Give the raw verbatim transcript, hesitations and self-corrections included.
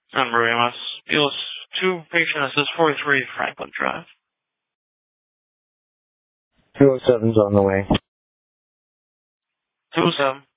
Ambulance. Bills two patient assist forty-three Franklin Drive. two oh seven's on the way. two oh seven.